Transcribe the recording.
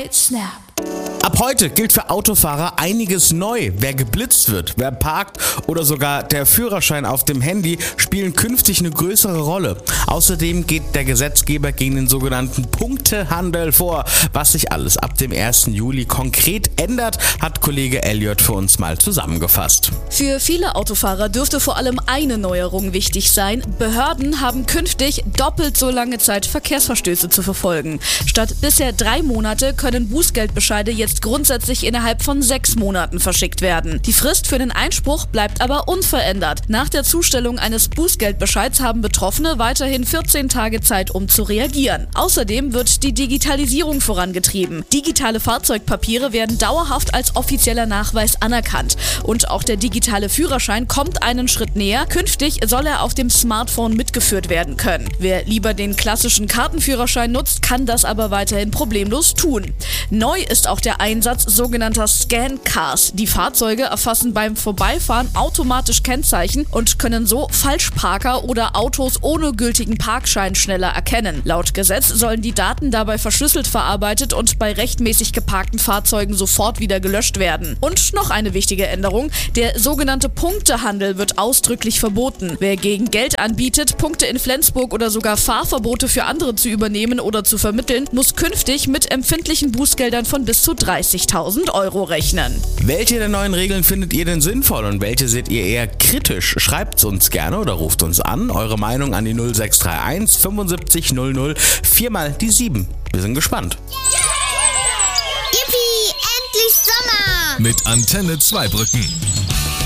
by Snap. Ab heute gilt für Autofahrer einiges neu. Wer geblitzt wird, wer parkt oder sogar der Führerschein auf dem Handy spielen künftig eine größere Rolle. Außerdem geht der Gesetzgeber gegen den sogenannten Punktehandel vor. Was sich alles ab dem 1. Juli konkret ändert, hat Kollege Elliot für uns mal zusammengefasst. Für viele Autofahrer dürfte vor allem eine Neuerung wichtig sein. Behörden haben künftig doppelt so lange Zeit, Verkehrsverstöße zu verfolgen. Statt bisher 3 Monate können Bußgeldbescheide jetzt grundsätzlich innerhalb von 6 Monaten verschickt werden. Die Frist für den Einspruch bleibt aber unverändert. Nach der Zustellung eines Bußgeldbescheids haben Betroffene weiterhin 14 Tage Zeit, um zu reagieren. Außerdem wird die Digitalisierung vorangetrieben. Digitale Fahrzeugpapiere werden dauerhaft als offizieller Nachweis anerkannt. Und auch der digitale Führerschein kommt einen Schritt näher. Künftig soll er auf dem Smartphone mitgeführt werden können. Wer lieber den klassischen Kartenführerschein nutzt, kann das aber weiterhin problemlos tun. Neu ist auch der Einsatz sogenannter Scan-Cars. Die Fahrzeuge erfassen beim Vorbeifahren automatisch Kennzeichen und können so Falschparker oder Autos ohne gültigen Parkschein schneller erkennen. Laut Gesetz sollen die Daten dabei verschlüsselt verarbeitet und bei rechtmäßig geparkten Fahrzeugen sofort wieder gelöscht werden. Und noch eine wichtige Änderung: Der sogenannte Punktehandel wird ausdrücklich verboten. Wer gegen Geld anbietet, Punkte in Flensburg oder sogar Fahrverbote für andere zu übernehmen oder zu vermitteln, muss künftig mit empfindlichen Bußgeldern von bis zu 30.000 Euro rechnen. Welche der neuen Regeln findet ihr denn sinnvoll und welche seht ihr eher kritisch? Schreibt es uns gerne oder ruft uns an. Eure Meinung an die 0631 75 00 4 die 7. Wir sind gespannt. Yippie, endlich Sommer! Mit Antenne Zweibrücken.